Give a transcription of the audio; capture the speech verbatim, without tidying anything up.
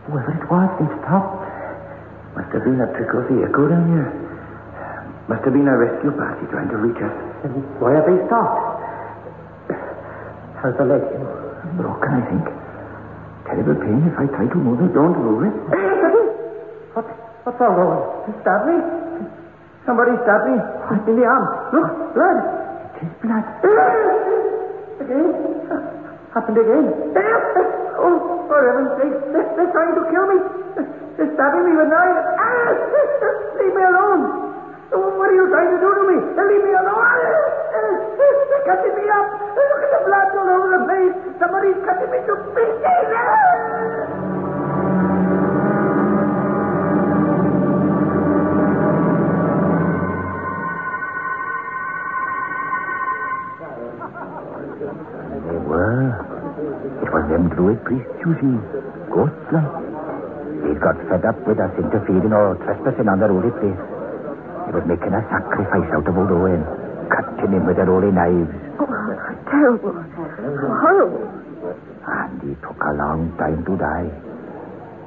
Whoever it was, they stopped. Must have been a trick of the echo down here. Must have been a rescue party trying to reach us. And why have they stopped? How's the leg? Broken, I think. Terrible pain. If I try to move it, don't move it. What? What's wrong, Rowan? He stabbed me? Somebody stabbed me in the arm. Look, blood. It is blood. Again? Happened again. Oh, for heaven's sake. They're, they're trying to kill me. They're stabbing me with knives. Ah! Leave me alone. What are you trying to do to me? Leave me alone. They're cutting me up. Look at the blood all over the place. Somebody's cutting me to pieces. They were. It was them druid priests, you see. Ghosts like. They'd got fed up with us interfering or trespassing on their holy place. They was making a sacrifice out of old Owen, cutting him with their holy knives. Oh, how terrible. How horrible. And he took a long time to die.